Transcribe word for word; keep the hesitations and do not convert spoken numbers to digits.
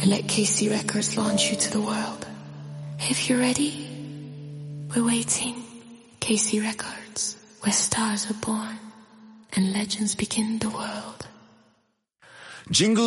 let K C Records launch you to the world. If you're ready, we're waiting. K C Records, where stars are born and legends begin the world. Jingle